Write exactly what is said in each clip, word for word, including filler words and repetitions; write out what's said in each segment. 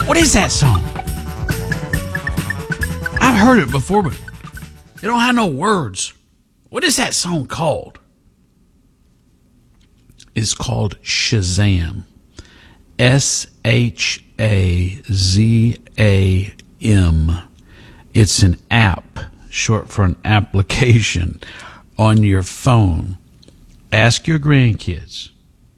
What is that song? I've heard it before, but it don't have no words. What is that song called? It's called Shazam. S H A Z A M. It's an app, short for an application on your phone. Ask your grandkids.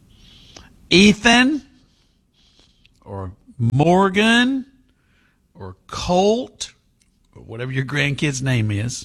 Ethan or Morgan or Colt or whatever your grandkid's name is.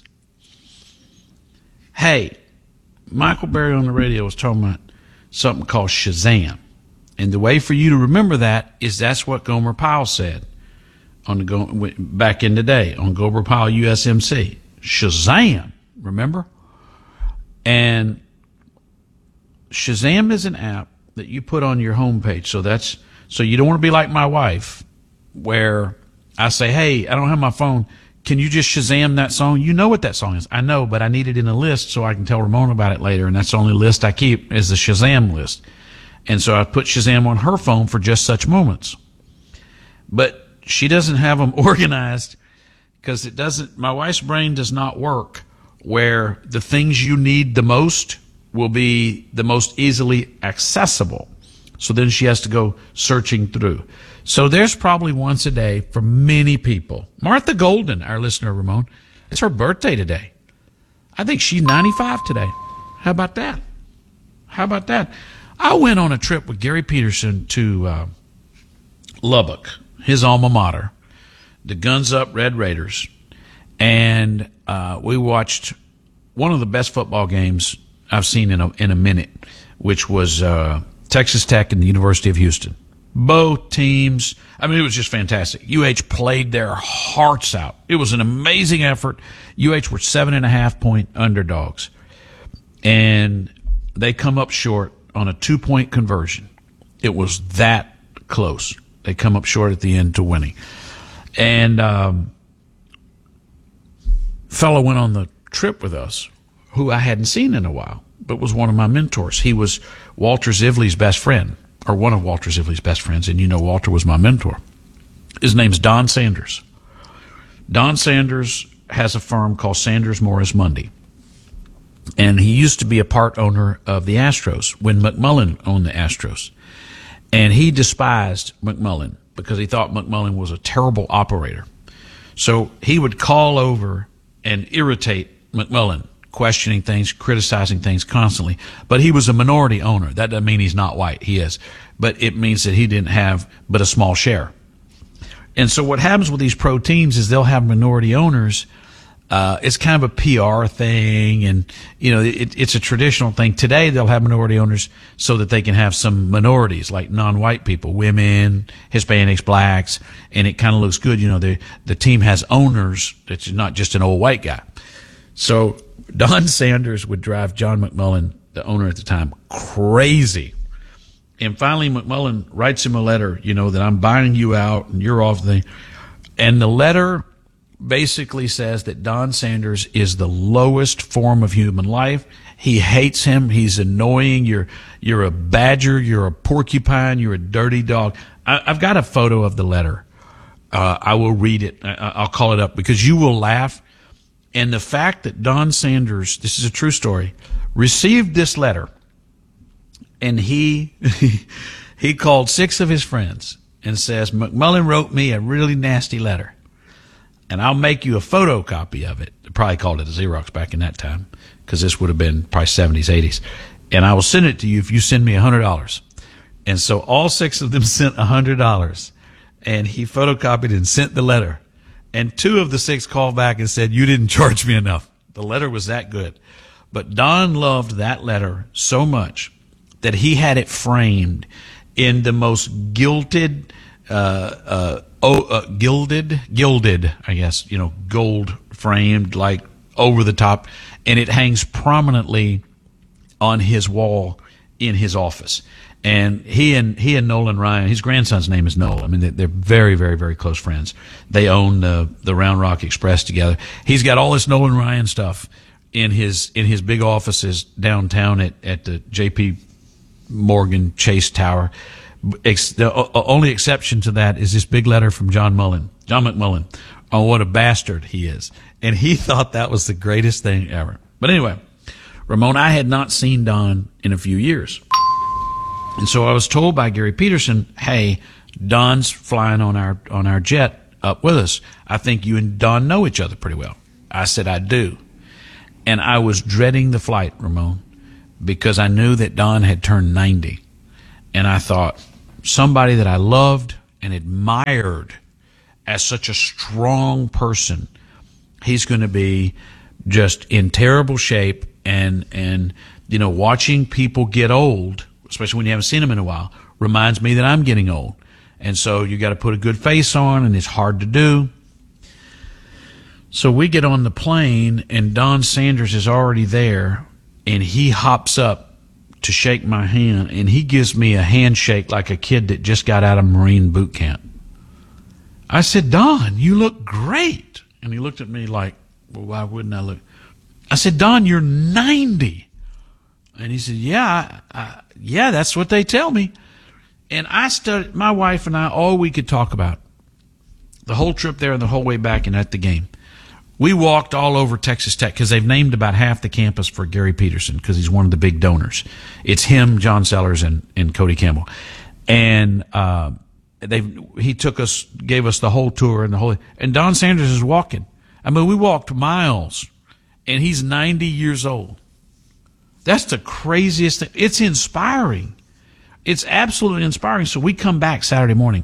Hey, Michael Berry on the radio was talking about something called Shazam. And the way for you to remember that is that's what Gomer Pyle said on the back in the day on Gomer Pyle U S M C. Shazam, remember? And Shazam is an app that you put on your homepage. So that's so you don't want to be like my wife, where I say, "Hey, I don't have my phone. Can you just Shazam that song?" You know what that song is. I know, but I need it in a list so I can tell Ramona about it later. And that's the only list I keep is the Shazam list. And so I put Shazam on her phone for just such moments. But she doesn't have them organized because it doesn't. My wife's brain does not work where the things you need the most will be the most easily accessible. So then she has to go searching through. So there's probably once a day for many people. Martha Golden, our listener, Ramon, it's her birthday today. I think she's ninety-five today. How about that? How about that? I went on a trip with Gary Peterson to uh, Lubbock, his alma mater, the Guns Up Red Raiders, and uh, we watched one of the best football games I've seen in a, in a minute, which was uh, Texas Tech and the University of Houston. Both teams, I mean, it was just fantastic. U H played their hearts out. It was an amazing effort. U H were seven and a half point underdogs, and they come up short on a two-point conversion. It was that close. They come up short at the end to winning. And um, fellow went on the trip with us who I hadn't seen in a while, but was one of my mentors. He was Walter Zivley's best friend, or one of Walter Zivley's best friends, and you know Walter was my mentor. His name's Don Sanders. Don Sanders has a firm called Sanders Morris Mundy. And he used to be a part owner of the Astros when McMullen owned the Astros. And he despised McMullen because he thought McMullen was a terrible operator. So he would call over and irritate McMullen, questioning things, criticizing things constantly. But he was a minority owner. That doesn't mean he's not white. He is. But it means that he didn't have but a small share. And so what happens with these pro teams is they'll have minority owners. Uh, it's kind of a P R thing, and, you know, it, it's a traditional thing. Today, they'll have minority owners so that they can have some minorities, like non-white people, women, Hispanics, blacks, and it kind of looks good. You know, the, the team has owners. It's not just an old white guy. So Don Sanders would drive John McMullen, the owner at the time, crazy. And finally, McMullen writes him a letter, you know, that I'm buying you out and you're off the thing. And the letter basically says that Don Sanders is the lowest form of human life. He hates him. He's annoying. You're you're a badger. You're a porcupine. You're a dirty dog. I, I've got a photo of the letter. Uh, I will read it. I, I'll call it up because you will laugh. And the fact that Don Sanders, this is a true story, received this letter, and he he called six of his friends and says, McMullen wrote me a really nasty letter, and I'll make you a photocopy of it. They probably called it a Xerox back in that time because this would have been probably seventies, eighties. And I will send it to you if you send me one hundred dollars. And so all six of them sent one hundred dollars. And he photocopied and sent the letter. And two of the six called back and said, you didn't charge me enough. The letter was that good. But Don loved that letter so much that he had it framed in the most gilded, uh, uh, oh, uh, gilded, gilded, I guess, you know, gold framed, like over the top. And it hangs prominently on his wall in his office. And he and he and Nolan Ryan, his grandson's name is Noel. I mean, they're very, very, very close friends. They own the the Round Rock Express together. He's got all this Nolan Ryan stuff in his in his big offices downtown at at the J P Morgan Chase Tower. Ex- the o- only exception to that is this big letter from John Mullen, John McMullen, on what a bastard he is. And he thought that was the greatest thing ever. But anyway, Ramon, I had not seen Don in a few years. And so I was told by Gary Peterson, hey, Don's flying on our on our jet up with us. I think you and Don know each other pretty well. I said, I do. And I was dreading the flight, Ramon, because I knew that Don had turned ninety. And I thought, somebody that I loved and admired as such a strong person, he's going to be just in terrible shape. And, and, you know, watching people get old, especially when you haven't seen them in a while, reminds me that I'm getting old. And so you got to put a good face on, and it's hard to do. So we get on the plane, and Don Sanders is already there, and he hops up to shake my hand, and he gives me a handshake like a kid that just got out of Marine boot camp. I said, Don, you look great. And he looked at me like, well, why wouldn't I look? I said, Don, you're ninety. And he said, yeah, I, I, yeah, that's what they tell me. And I studied, my wife and I, all we could talk about, the whole trip there and the whole way back and at the game. We walked all over Texas Tech because they've named about half the campus for Gary Peterson because he's one of the big donors. It's him, John Sellers, and, and Cody Campbell. And uh, they he took us, gave us the whole tour and the whole. And Don Sanders is walking. I mean, we walked miles, and he's ninety years old. That's the craziest thing. It's inspiring. It's absolutely inspiring. So we come back Saturday morning,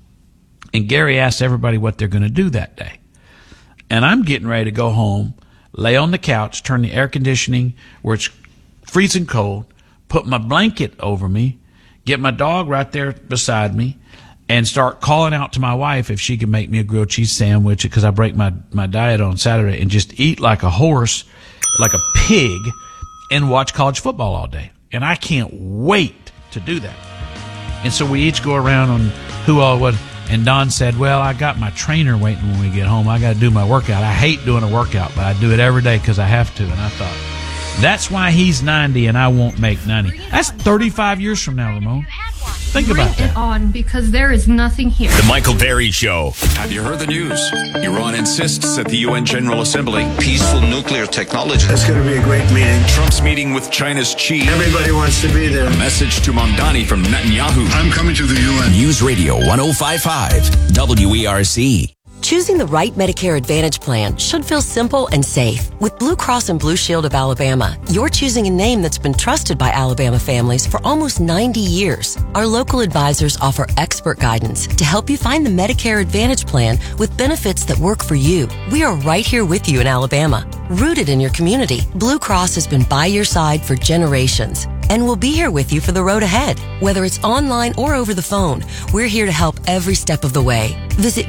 and Gary asked everybody what they're going to do that day. And I'm getting ready to go home, lay on the couch, turn the air conditioning where it's freezing cold, put my blanket over me, get my dog right there beside me, and start calling out to my wife if she can make me a grilled cheese sandwich because I break my, my diet on Saturday, and just eat like a horse, like a pig, and watch college football all day. And I can't wait to do that. And so we each go around on who all what. And Don said, well, I got my trainer waiting when we get home. I got to do my workout. I hate doing a workout, but I do it every day because I have to. And I thought, that's why he's ninety and I won't make ninety. That's thirty-five years from now, Ramon. Think about that. Bring it on, because there is nothing here. The Michael Berry Show. Have you heard the news? Iran insists at the U N General Assembly. Peaceful nuclear technology. It's going to be a great meeting. Trump's meeting with China's Xi. Everybody wants to be there. A message to Mamdani from Netanyahu. I'm coming to the U N. News Radio one oh five point five, W E R C. Choosing the right Medicare Advantage plan should feel simple and safe. With Blue Cross and Blue Shield of Alabama, you're choosing a name that's been trusted by Alabama families for almost ninety years. Our local advisors offer expert guidance to help you find the Medicare Advantage plan with benefits that work for you. We are right here with you in Alabama. Rooted in your community, Blue Cross has been by your side for generations. And we'll be here with you for the road ahead. Whether it's online or over the phone, we're here to help every step of the way. Visit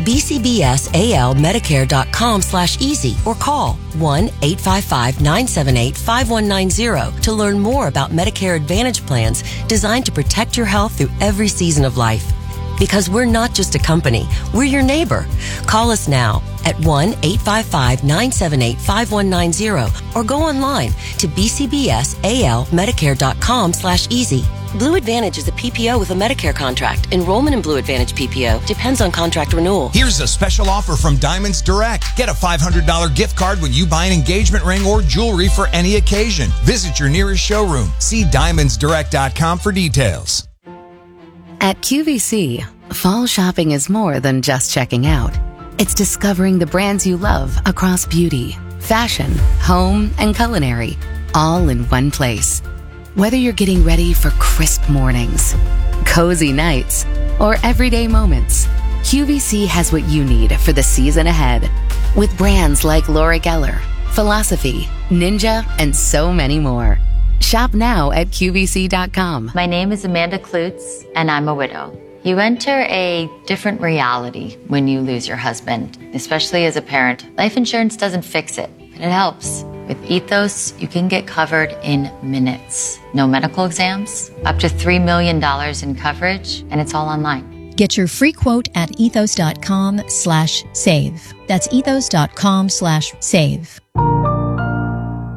bcbsalmedicare.com slash easy or call one eight five five, nine seven eight, five one nine zero to learn more about Medicare Advantage plans designed to protect your health through every season of life. Because we're not just a company, we're your neighbor. Call us now at one eight five five, nine seven eight, five one nine zero or go online to bcbsalmedicare.com slash easy. Blue Advantage is a P P O with a Medicare contract. Enrollment in Blue Advantage P P O depends on contract renewal. Here's a special offer from Diamonds Direct. Get a five hundred dollars gift card when you buy an engagement ring or jewelry for any occasion. Visit your nearest showroom. See diamonds direct dot com for details. At Q V C, fall shopping is more than just checking out. It's discovering the brands you love across beauty, fashion, home, and culinary, all in one place. Whether you're getting ready for crisp mornings, cozy nights, or everyday moments, Q V C has what you need for the season ahead. With brands like Laura Geller, Philosophy, Ninja, and so many more. Shop now at Q V C dot com. My name is Amanda Klutz, and I'm a widow. You enter a different reality when you lose your husband, especially as a parent. Life insurance doesn't fix it, but it helps. With Ethos, you can get covered in minutes. No medical exams, up to three million dollars in coverage, and it's all online. Get your free quote at ethos.com slash save. That's ethos.com slash save.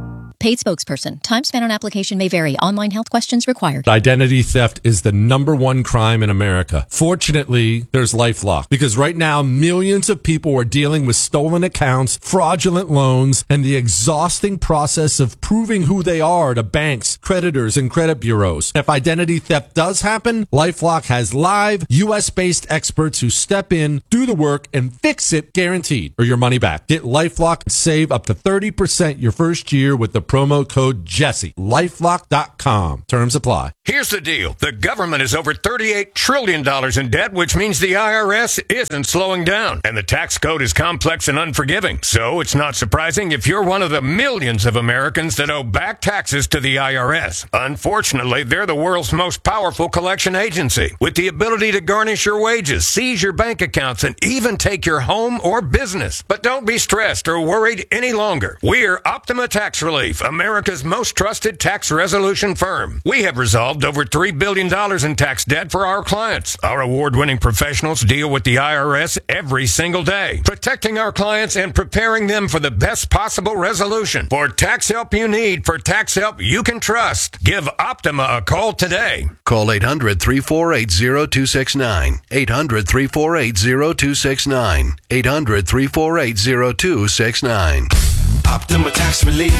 Paid spokesperson. Time spent on application may vary. Online health questions required. Identity theft is the number one crime in America. Fortunately, there's LifeLock, because right now millions of people are dealing with stolen accounts, fraudulent loans, and the exhausting process of proving who they are to banks, creditors, and credit bureaus. If identity theft does happen, LifeLock has live U S-based experts who step in, do the work, and fix it guaranteed, or your money back. Get LifeLock and save up to thirty percent your first year with the promo code Jesse. LifeLock dot com. Terms apply. Here's the deal. The government is over thirty-eight trillion dollars in debt, which means the I R S isn't slowing down. And the tax code is complex and unforgiving. So it's not surprising if you're one of the millions of Americans that owe back taxes to the I R S. Unfortunately, they're the world's most powerful collection agency, with the ability to garnish your wages, seize your bank accounts, and even take your home or business. But don't be stressed or worried any longer. We're Optima Tax Relief, America's most trusted tax resolution firm. We have resolved over three billion dollars in tax debt for our clients. Our award-winning professionals deal with the I R S every single day, protecting our clients and preparing them for the best possible resolution. For tax help you need, for tax help you can trust, give Optima a call today. Call eight hundred, three four eight, zero two six nine. eight hundred, three four eight, zero two six nine. eight hundred, three four eight, zero two six nine. Optima Tax Relief.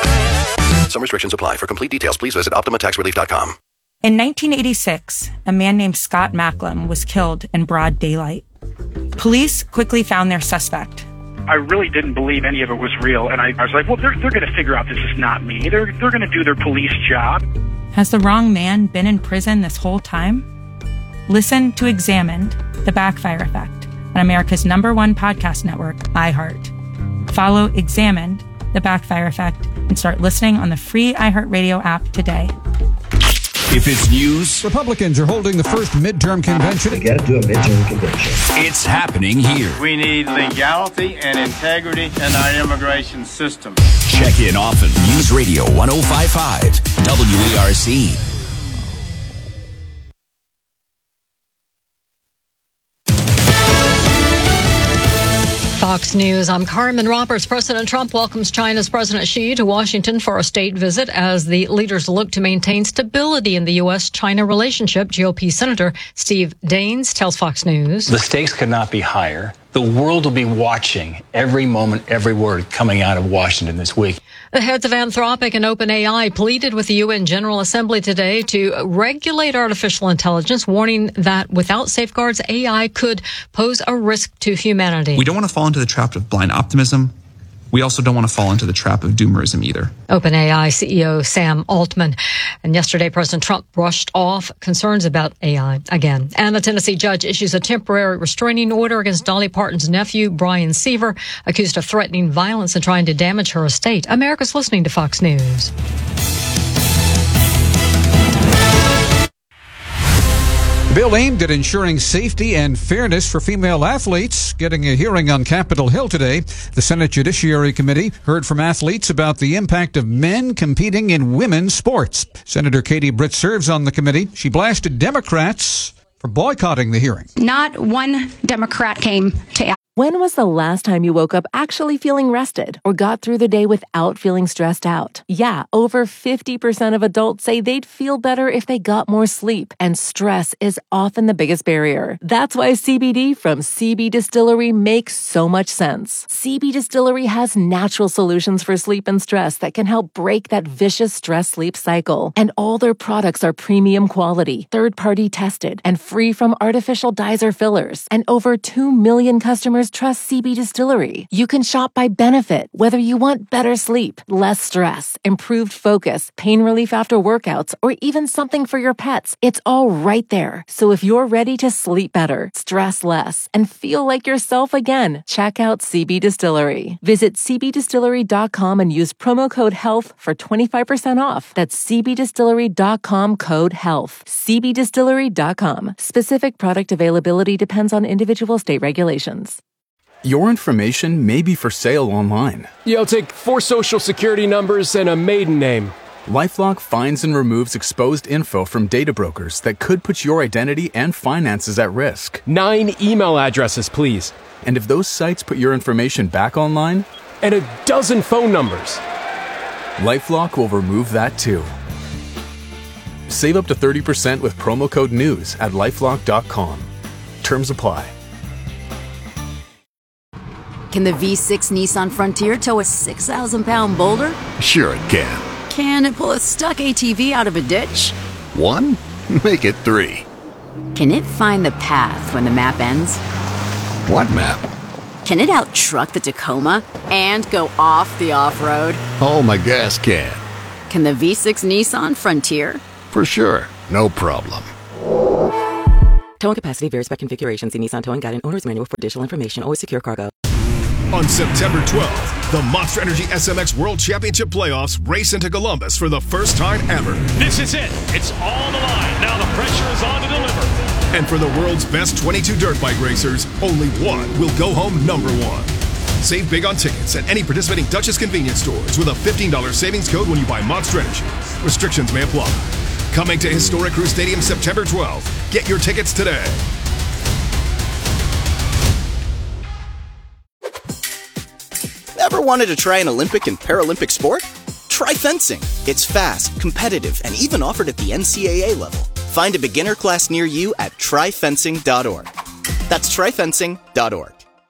Some restrictions apply. For complete details, please visit Optima Tax Relief dot com. In nineteen eighty-six, a man named Scott Macklem was killed in broad daylight. Police quickly found their suspect. I really didn't believe any of it was real, and I, I was like, well, they're, they're going to figure out this is not me. They're, they're going to do their police job. Has the wrong man been in prison this whole time? Listen to Examined, The Backfire Effect, on America's number one podcast network, iHeart. Follow Examined, The Backfire Effect, and start listening on the free iHeartRadio app today. If it's news, Republicans are holding the first midterm convention. We got to do a midterm convention. It's happening here. We need legality and integrity in our immigration system. Check in often. News Radio one oh five point five W E R C. Fox News, I'm Carmen Roberts. President Trump welcomes China's President Xi to Washington for a state visit as the leaders look to maintain stability in the U S China relationship. G O P Senator Steve Daines tells Fox News. The stakes could not be higher. The world will be watching every moment, every word coming out of Washington this week. The heads of Anthropic and OpenAI pleaded with the U N General Assembly today to regulate artificial intelligence, warning that without safeguards, A I could pose a risk to humanity. We don't want to fall into the trap of blind optimism. We also don't want to fall into the trap of doomerism either. OpenAI C E O Sam Altman. And yesterday, President Trump brushed off concerns about A I again. And a Tennessee judge issues a temporary restraining order against Dolly Parton's nephew, Brian Seaver, accused of threatening violence and trying to damage her estate. America's listening to Fox News. Bill aimed at ensuring safety and fairness for female athletes, getting a hearing on Capitol Hill today. The Senate Judiciary Committee heard from athletes about the impact of men competing in women's sports. Senator Katie Britt serves on the committee. She blasted Democrats for boycotting the hearing. Not one Democrat came to. When was the last time you woke up actually feeling rested or got through the day without feeling stressed out? Yeah, over fifty percent of adults say they'd feel better if they got more sleep, and stress is often the biggest barrier. That's why C B D from C B Distillery makes so much sense. C B Distillery has natural solutions for sleep and stress that can help break that vicious stress-sleep cycle. And all their products are premium quality, third-party tested, and free from artificial dyes or fillers. And over two million customers trust C B Distillery. You can shop by benefit, whether you want better sleep, less stress, improved focus, pain relief after workouts, or even something for your pets. It's all right there. So if you're ready to sleep better, stress less, and feel like yourself again, check out C B Distillery. Visit C B distillery dot com and use promo code HEALTH for twenty-five percent off. That's C B distillery dot com code HEALTH. C B distillery dot com. Specific product availability depends on individual state regulations. Your information may be for sale online. Yeah, I'll take four social security numbers and a maiden name. LifeLock finds and removes exposed info from data brokers that could put your identity and finances at risk. Nine email addresses, please. And if those sites put your information back online? And a dozen phone numbers. LifeLock will remove that too. Save up to thirty percent with promo code NEWS at lifelock dot com. Terms apply. Can the V six Nissan Frontier tow a six thousand pound boulder? Sure it can. Can it pull a stuck A T V out of a ditch? One? Make it three. Can it find the path when the map ends? What map? Can it out-truck the Tacoma and go off the off-road? Oh, my gas can. Can the V six Nissan Frontier? For sure. No problem. Towing capacity varies by configuration. See Nissan Towing Guide and Owner's Manual for additional information. Always secure cargo. On September twelfth, the Monster Energy S M X World Championship Playoffs race into Columbus for the first time ever. This is it. It's all on the line. Now the pressure is on to deliver. And for the world's best twenty-two dirt bike racers, only one will go home number one. Save big on tickets at any participating Duchess convenience stores with a fifteen dollars savings code when you buy Monster Energy. Restrictions may apply. Coming to Historic Crew Stadium September twelfth. Get your tickets today. Ever wanted to try an Olympic and Paralympic sport? Try fencing. It's fast, competitive, and even offered at the N C A A level. Find a beginner class near you at try fencing dot org. That's try fencing dot org.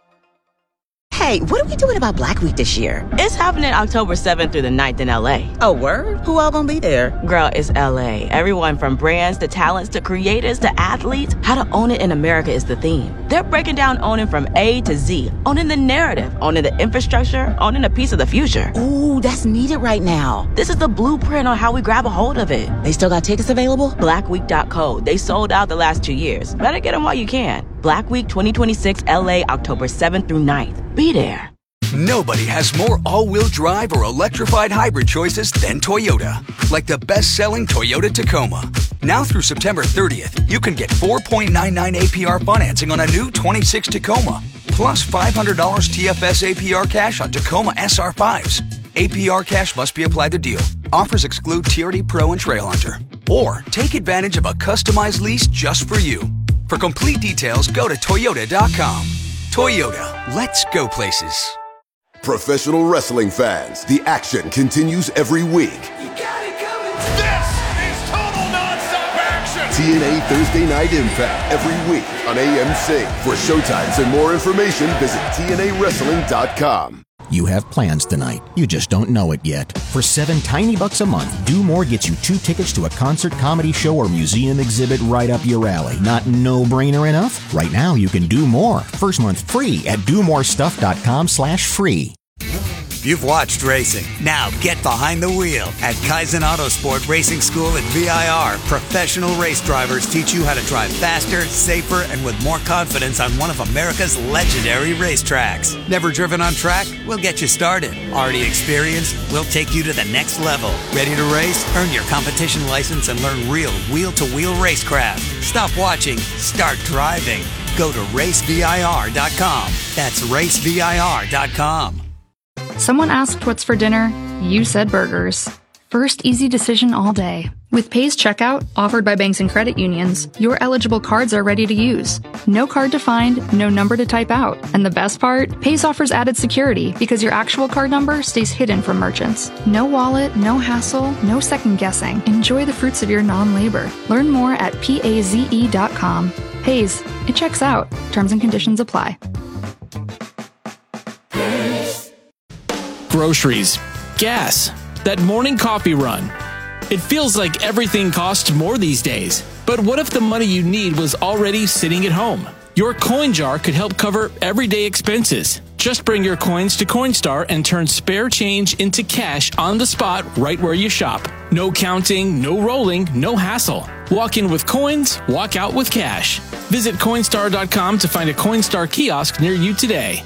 Hey, what are we doing about Black Week this year? It's happening October seventh through the ninth in L A. Oh, word? Who all gonna be there? Girl, it's L A. Everyone from brands to talents to creators to athletes. How to own it in America is the theme. They're breaking down owning from A to Z. Owning the narrative, owning the infrastructure, owning a piece of the future. Ooh, that's needed right now. This is the blueprint on how we grab a hold of it. They still got tickets available? black week dot co. They sold out the last two years. Better get them while you can. Black Week twenty twenty-six L A, October seventh through ninth. Be there. Nobody has more all-wheel drive or electrified hybrid choices than Toyota. Like the best-selling Toyota Tacoma. Now through September thirtieth, you can get four point nine nine A P R financing on a new twenty-six Tacoma, plus five hundred dollars T F S A P R cash on Tacoma S R fives. A P R cash must be applied to deal. Offers exclude T R D Pro and Trail Hunter. Or take advantage of a customized lease just for you. For complete details, go to toyota dot com. Toyota, let's go places. Professional wrestling fans, the action continues every week. You got it coming. This is total nonstop action. T N A Thursday Night Impact every week on A M C. For showtimes and more information, visit T N A wrestling dot com. You have plans tonight. You just don't know it yet. For seven tiny bucks a month, Do More gets you two tickets to a concert, comedy show, or museum exhibit right up your alley. Not no-brainer enough? Right now, you can do more. First month free at do more stuff dot com slash free. You've watched racing. Now get behind the wheel. At Kaizen Autosport Racing School at V I R, professional race drivers teach you how to drive faster, safer, and with more confidence on one of America's legendary racetracks. Never driven on track? We'll get you started. Already experienced? We'll take you to the next level. Ready to race? Earn your competition license and learn real wheel-to-wheel racecraft. Stop watching. Start driving. Go to race V I R dot com. That's race V I R dot com. Someone asked what's for dinner. You said burgers. First easy decision all day. With Pays Checkout, offered by banks and credit unions, your eligible cards are ready to use. No card to find, no number to type out. And the best part? Pays offers added security because your actual card number stays hidden from merchants. No wallet, no hassle, no second guessing. Enjoy the fruits of your non-labor. Learn more at paze dot com. Pays. It checks out. Terms and conditions apply. Groceries, gas, that morning coffee run. It feels like everything costs more these days. But what if the money you need was already sitting at home? Your coin jar could help cover everyday expenses. Just bring your coins to Coinstar and turn spare change into cash on the spot right where you shop. No counting, no rolling, no hassle. Walk in with coins, walk out with cash. Visit Coinstar dot com to find a Coinstar kiosk near you today.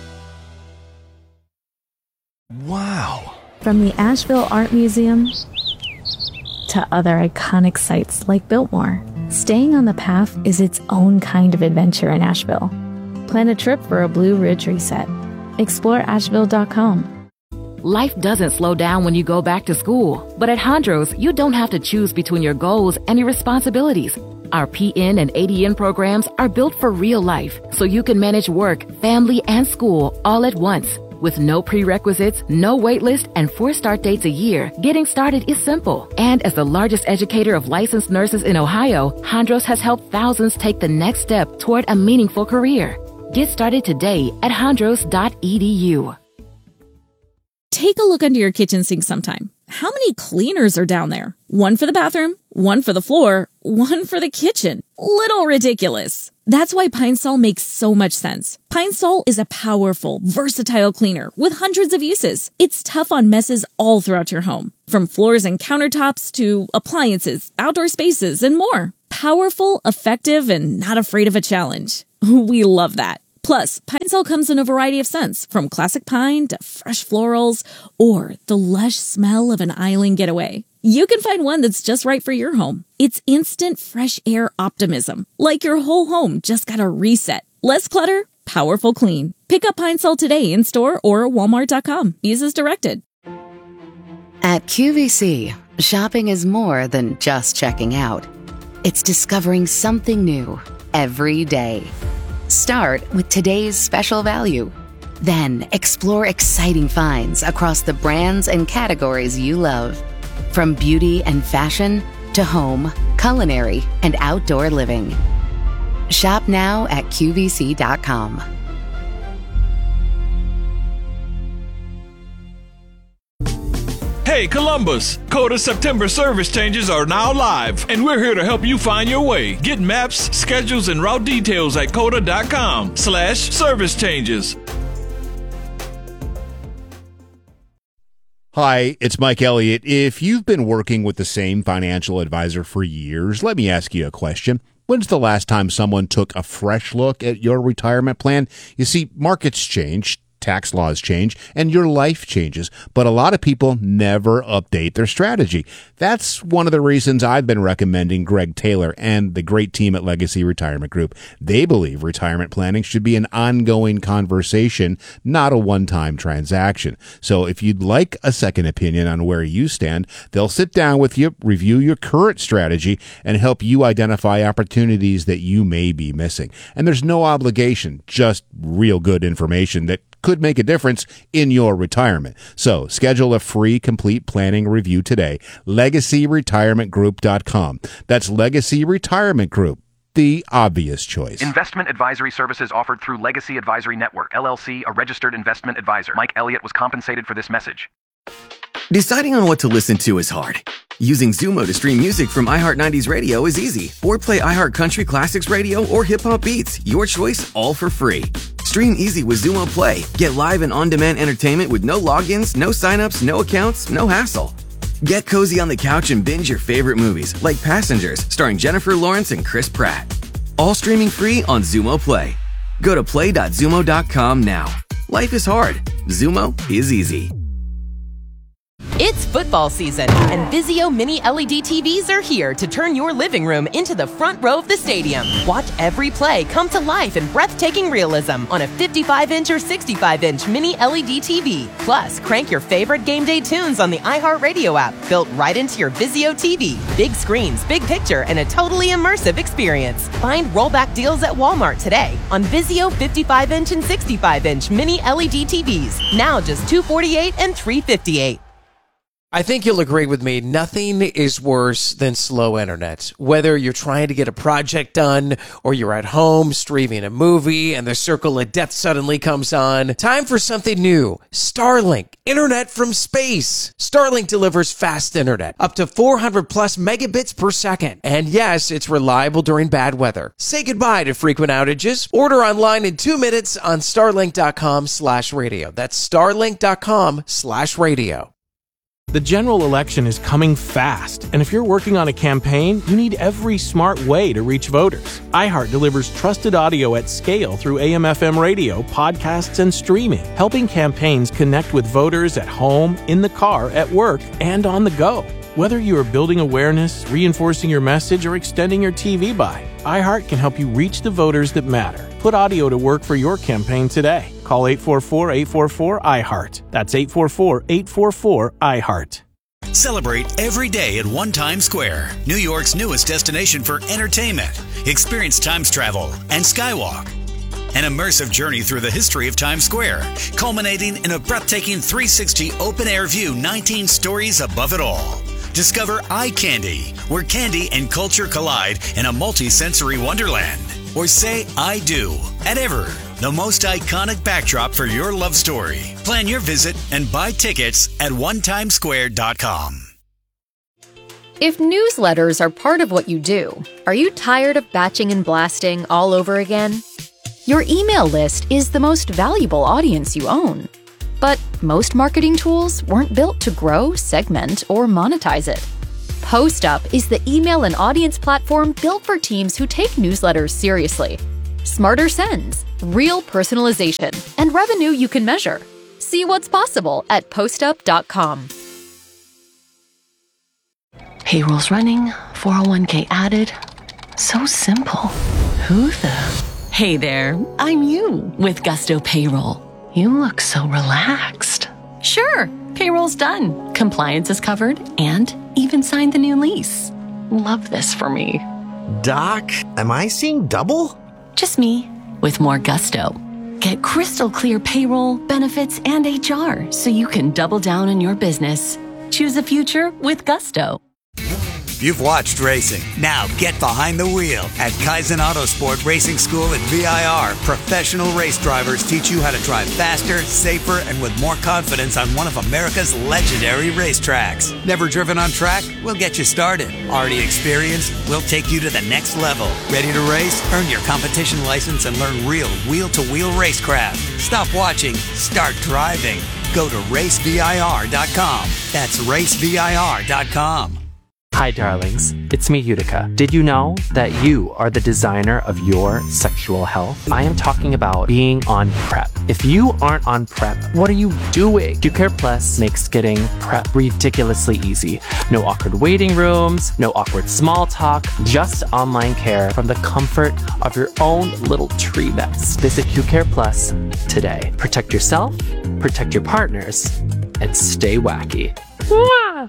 Wow. From the Asheville Art Museum to other iconic sites like Biltmore, staying on the path is its own kind of adventure in Asheville. Plan a trip for a Blue Ridge reset. Explore asheville dot com. Life doesn't slow down when you go back to school, but at Hondros, you don't have to choose between your goals and your responsibilities. Our P N and A D N programs are built for real life, so you can manage work, family, and school all at once. With no prerequisites, no wait list, and four start dates a year, getting started is simple. And as the largest educator of licensed nurses in Ohio, Hondros has helped thousands take the next step toward a meaningful career. Get started today at hondros dot e d u. Take a look under your kitchen sink sometime. How many cleaners are down there? One for the bathroom, one for the floor, one for the kitchen. Little ridiculous. That's why Pine Sol makes so much sense. Pine Sol is a powerful, versatile cleaner with hundreds of uses. It's tough on messes all throughout your home, from floors and countertops to appliances, outdoor spaces, and more. Powerful, effective, and not afraid of a challenge. We love that. Plus, Pine Sol comes in a variety of scents, from classic pine to fresh florals, or the lush smell of an island getaway. You can find one that's just right for your home. It's instant fresh air optimism, like your whole home just got a reset. Less clutter, powerful clean. Pick up Pine Sol today in store or walmart dot com. Use as directed. At Q V C, shopping is more than just checking out. It's discovering something new every day. Start with today's special value. Then explore exciting finds across the brands and categories you love. From beauty and fashion to home, culinary, and outdoor living. Shop now at Q V C dot com. Hey Columbus, Coda September service changes are now live, and we're here to help you find your way. Get maps, schedules, and route details at coda dot com slash service changes. Hi, it's Mike Elliott. If you've been working with the same financial advisor for years, let me ask you a question. When's the last time someone took a fresh look at your retirement plan? You see, markets change, tax laws change, and your life changes, but a lot of people never update their strategy. That's one of the reasons I've been recommending Greg Taylor and the great team at Legacy Retirement Group. They believe retirement planning should be an ongoing conversation, not a one-time transaction. So if you'd like a second opinion on where you stand, they'll sit down with you, review your current strategy, and help you identify opportunities that you may be missing. And there's no obligation, just real good information that could make a difference in your retirement. So schedule a free complete planning review today. legacy retirement group dot com. That's Legacy Retirement Group, the obvious choice. Investment advisory services offered through Legacy Advisory Network, L L C, a registered investment advisor. Mike Elliott was compensated for this message. Deciding on what to listen to is hard. Using Zumo to stream music from iHeart nineties Radio is easy. Or play iHeart Country Classics Radio or Hip Hop Beats. Your choice, all for free. Stream easy with Zumo Play. Get live and on-demand entertainment with no logins, no signups, no accounts, no hassle. Get cozy on the couch and binge your favorite movies, like Passengers, starring Jennifer Lawrence and Chris Pratt. All streaming free on Zumo Play. Go to play dot zumo dot com now. Life is hard. Zumo is easy. It's football season, and Vizio Mini L E D T Vs are here to turn your living room into the front row of the stadium. Watch every play come to life in breathtaking realism on a fifty-five inch or sixty-five inch Mini L E D T V. Plus, crank your favorite game day tunes on the iHeartRadio app, built right into your Vizio T V. Big screens, big picture, and a totally immersive experience. Find rollback deals at Walmart today on Vizio fifty-five inch and sixty-five inch Mini L E D T Vs. Now just two hundred forty-eight dollars and three hundred fifty-eight dollars. I think you'll agree with me, nothing is worse than slow internet. Whether you're trying to get a project done or you're at home streaming a movie and the circle of death suddenly comes on, time for something new. Starlink, internet from space. Starlink delivers fast internet, up to four hundred plus megabits per second. And yes, it's reliable during bad weather. Say goodbye to frequent outages. Order online in two minutes on starlink dot com slash radio. That's starlink dot com slash radio. The general election is coming fast, and if you're working on a campaign, you need every smart way to reach voters. iHeart delivers trusted audio at scale through A M F M radio, podcasts, and streaming, helping campaigns connect with voters at home, in the car, at work, and on the go. Whether you are building awareness, reinforcing your message, or extending your T V buy, iHeart can help you reach the voters that matter. Put audio to work for your campaign today. Call eight four four, eight four four, I heart. That's eight four four, eight four four, I heart. Celebrate every day at One Times Square, New York's newest destination for entertainment. Experience Times travel and Skywalk. An immersive journey through the history of Times Square, culminating in a breathtaking three sixty open-air view, nineteen stories above it all. Discover Eye Candy, where candy and culture collide in a multi-sensory wonderland. Or say I do at Ever, the most iconic backdrop for your love story. Plan your visit and buy tickets at one times square dot com. If newsletters are part of what you do, are you tired of batching and blasting all over again? Your email list is the most valuable audience you own. But most marketing tools weren't built to grow, segment, or monetize it. PostUp is the email and audience platform built for teams who take newsletters seriously. Smarter sends, real personalization, and revenue you can measure. See what's possible at postup dot com. Payroll's running, four oh one k added. So simple. Who the? Hey there, I'm you with Gusto Payroll. You look so relaxed. Sure, payroll's done. Compliance is covered and even signed the new lease. Love this for me. Doc, am I seeing double? Just me with more gusto. Get crystal clear payroll, benefits, and H R so you can double down in your business. Choose a future with Gusto. You've watched racing. Now get behind the wheel. At Kaizen Autosport Racing School at V I R, professional race drivers teach you how to drive faster, safer, and with more confidence on one of America's legendary racetracks. Never driven on track? We'll get you started. Already experienced? We'll take you to the next level. Ready to race? Earn your competition license and learn real wheel-to-wheel racecraft. Stop watching. Start driving. Go to race V I R dot com. That's race V I R dot com. Hi darlings, it's me Utica. Did you know that you are the designer of your sexual health? I am talking about being on PrEP. If you aren't on PrEP, what are you doing? Q-Care Plus makes getting PrEP ridiculously easy. No awkward waiting rooms, no awkward small talk, just online care from the comfort of your own little tree nest. Visit Q-Care Plus today. Protect yourself, protect your partners, and stay wacky. Mwah!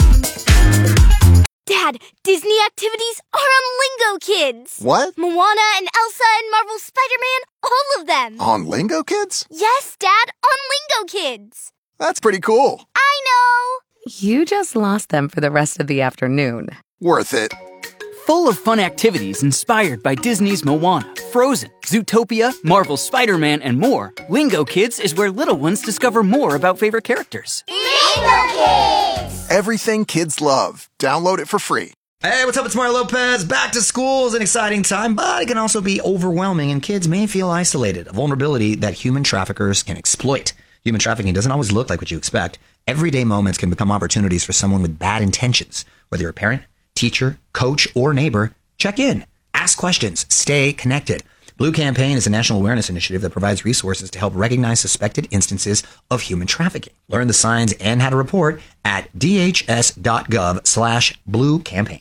Dad, Disney activities are on Lingo Kids. What? Moana and Elsa and Marvel Spider-Man, all of them. On Lingo Kids? Yes, Dad, on Lingo Kids. That's pretty cool. I know. You just lost them for the rest of the afternoon. Worth it. Full of fun activities inspired by Disney's Moana, Frozen, Zootopia, Marvel's Spider-Man, and more, Lingo Kids is where little ones discover more about favorite characters. Lingo Kids! Everything kids love. Download it for free. Hey, what's up? It's Mario Lopez. Back to school is an exciting time, but it can also be overwhelming, and kids may feel isolated, a vulnerability that human traffickers can exploit. Human trafficking doesn't always look like what you expect. Everyday moments can become opportunities for someone with bad intentions. Whether you're a parent, teacher, coach, or neighbor, check in. Ask questions. Stay connected. Blue Campaign is a national awareness initiative that provides resources to help recognize suspected instances of human trafficking. Learn the signs and how to report at dhs.gov slash blue campaign.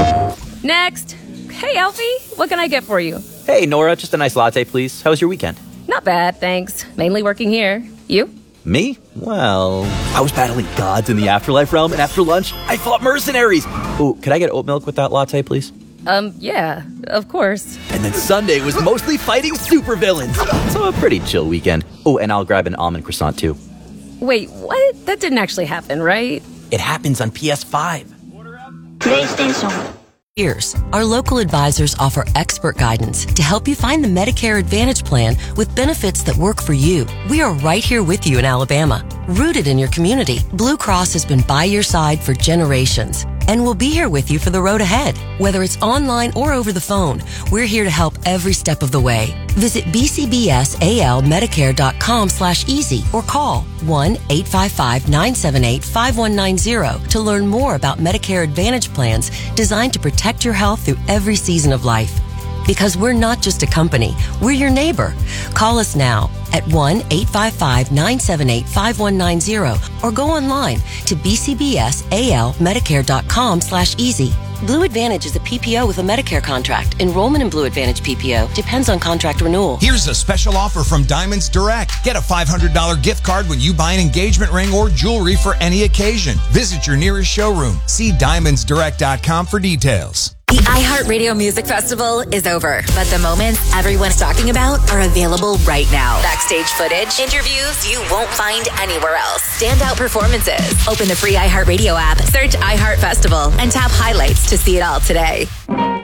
Next. Hey, Alfie. What can I get for you? Hey, Nora. Just a nice latte, please. How was your weekend? Not bad, thanks. Mainly working here. You? Me? Well, I was battling gods in the afterlife realm, and after lunch, I fought mercenaries. Ooh, could I get oat milk with that latte, please? Um, yeah, of course. And then Sunday was mostly fighting supervillains. So a pretty chill weekend. Oh, and I'll grab an almond croissant, too. Wait, what? That didn't actually happen, right? It happens on P S five. PlayStation. Years, our local advisors offer expert guidance to help you find the Medicare Advantage plan with benefits that work for you. We are right here with you in Alabama. Rooted in your community, Blue Cross has been by your side for generations and will be here with you for the road ahead. Whether it's online or over the phone, we're here to help every step of the way. Visit b c b s a l medicare dot com slash easy or call one eight five five nine seven eight five one nine zero to learn more about Medicare Advantage plans designed to protect your health through every season of life. Because we're not just a company, we're your neighbor. Call us now at one eight five five nine seven eight five one nine zero or go online to b c b s a l medicare dot com slash easy. Blue Advantage is a P P O with a Medicare contract. Enrollment in Blue Advantage P P O depends on contract renewal. Here's a special offer from Diamonds Direct. Get a five hundred dollars gift card when you buy an engagement ring or jewelry for any occasion. Visit your nearest showroom. See diamonds direct dot com for details. The iHeartRadio Music Festival is over, but the moments everyone's talking about are available right now. Backstage footage, interviews you won't find anywhere else, standout performances. Open the free iHeartRadio app, search iHeart Festival, and tap highlights to see it all today.